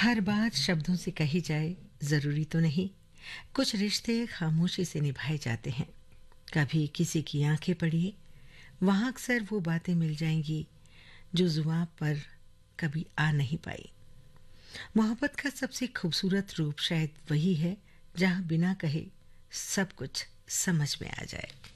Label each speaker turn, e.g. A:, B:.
A: हर बात शब्दों से कही जाए ज़रूरी तो नहीं। कुछ रिश्ते खामोशी से निभाए जाते हैं। कभी किसी की आंखें पढ़िए, वहाँ अक्सर वो बातें मिल जाएंगी जो ज़ुबान पर कभी आ नहीं पाई। मोहब्बत का सबसे खूबसूरत रूप शायद वही है जहाँ बिना कहे सब कुछ समझ में आ जाए।